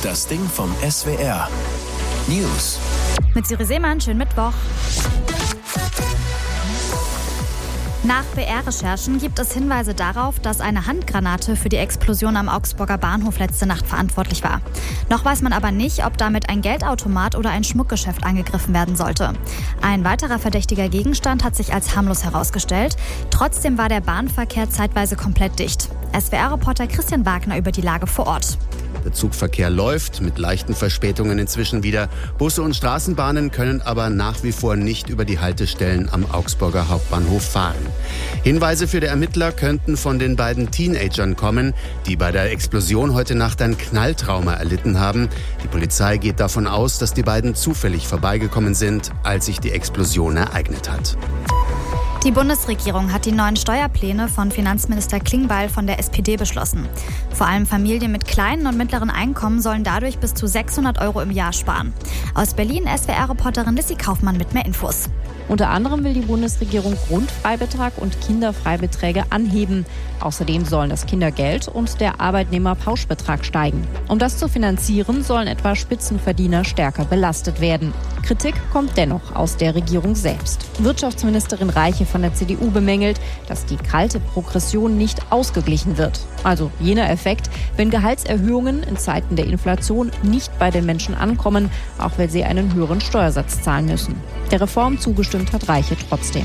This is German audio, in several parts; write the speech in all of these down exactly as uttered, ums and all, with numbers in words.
Das Ding vom S W R. News. Mit Siri Seemann, schönen Mittwoch. Nach B R-Recherchen gibt es Hinweise darauf, dass eine Handgranate für die Explosion am Augsburger Bahnhof letzte Nacht verantwortlich war. Noch weiß man aber nicht, ob damit ein Geldautomat oder ein Schmuckgeschäft angegriffen werden sollte. Ein weiterer verdächtiger Gegenstand hat sich als harmlos herausgestellt. Trotzdem war der Bahnverkehr zeitweise komplett dicht. S W R-Reporter Christian Wagner über die Lage vor Ort. Der Zugverkehr läuft mit leichten Verspätungen inzwischen wieder. Busse und Straßenbahnen können aber nach wie vor nicht über die Haltestellen am Augsburger Hauptbahnhof fahren. Hinweise für die Ermittler könnten von den beiden Teenagern kommen, die bei der Explosion heute Nacht ein Knalltrauma erlitten haben. Die Polizei geht davon aus, dass die beiden zufällig vorbeigekommen sind, als sich die Explosion ereignet hat. Die Bundesregierung hat die neuen Steuerpläne von Finanzminister Klingbeil von der S P D beschlossen. Vor allem Familien mit kleinen und mittleren Einkommen sollen dadurch bis zu sechshundert Euro im Jahr sparen. Aus Berlin S W R-Reporterin Lissy Kaufmann mit mehr Infos. Unter anderem will die Bundesregierung Grundfreibetrag und Kinderfreibeträge anheben. Außerdem sollen das Kindergeld und der Arbeitnehmerpauschbetrag steigen. Um das zu finanzieren, sollen etwa Spitzenverdiener stärker belastet werden. Kritik kommt dennoch aus der Regierung selbst. Wirtschaftsministerin Reiche von der C D U bemängelt, dass die kalte Progression nicht ausgeglichen wird. Also jener Effekt, wenn Gehaltserhöhungen in Zeiten der Inflation nicht bei den Menschen ankommen, auch weil sie einen höheren Steuersatz zahlen müssen. Der Reform zugestimmt hat Reiche trotzdem.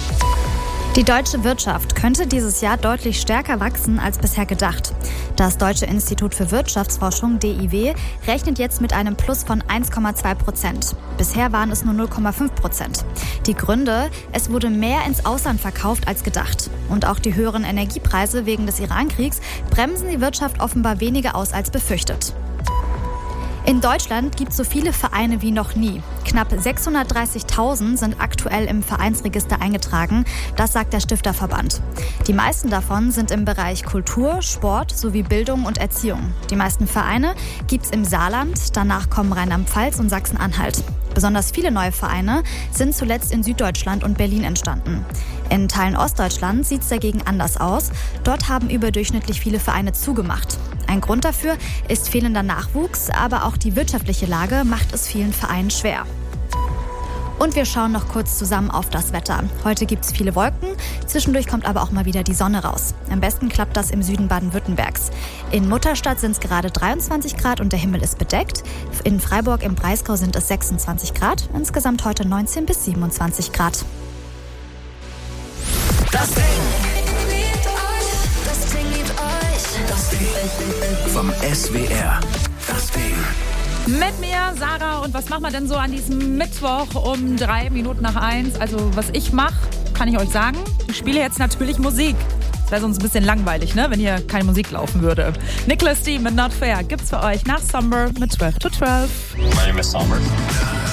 Die deutsche Wirtschaft könnte dieses Jahr deutlich stärker wachsen als bisher gedacht. Das Deutsche Institut für Wirtschaftsforschung D I W rechnet jetzt mit einem Plus von eins Komma zwei Prozent. Bisher waren es nur null Komma fünf Prozent. Die Gründe: Es wurde mehr ins Ausland verkauft als gedacht. Und auch die höheren Energiepreise wegen des Iran-Kriegs bremsen die Wirtschaft offenbar weniger aus als befürchtet. In Deutschland gibt es so viele Vereine wie noch nie. Knapp sechshundertdreißigtausend sind aktuell im Vereinsregister eingetragen, das sagt der Stifterverband. Die meisten davon sind im Bereich Kultur, Sport sowie Bildung und Erziehung. Die meisten Vereine gibt es im Saarland, danach kommen Rheinland-Pfalz und Sachsen-Anhalt. Besonders viele neue Vereine sind zuletzt in Süddeutschland und Berlin entstanden. In Teilen Ostdeutschlands sieht es dagegen anders aus. Dort haben überdurchschnittlich viele Vereine zugemacht. Ein Grund dafür ist fehlender Nachwuchs, aber auch die wirtschaftliche Lage macht es vielen Vereinen schwer. Und wir schauen noch kurz zusammen auf das Wetter. Heute gibt es viele Wolken, zwischendurch kommt aber auch mal wieder die Sonne raus. Am besten klappt das im Süden Baden-Württembergs. In Mutterstadt sind es gerade dreiundzwanzig Grad und der Himmel ist bedeckt. In Freiburg im Breisgau sind es sechsundzwanzig Grad, insgesamt heute neunzehn bis siebenundzwanzig Grad. Das Ding. Das Ding liebt euch. Das Ding vom S W R. Das Ding. Mit mir, Sarah. Und was machen wir denn so an diesem Mittwoch um drei Minuten nach eins? Also was ich mache, kann ich euch sagen. Ich spiele jetzt natürlich Musik. Das wäre sonst ein bisschen langweilig, ne, wenn hier keine Musik laufen würde. Nicholas D. mit Not Fair gibt's für euch nach Summer mit zwölf to zwölf. My name is Summer.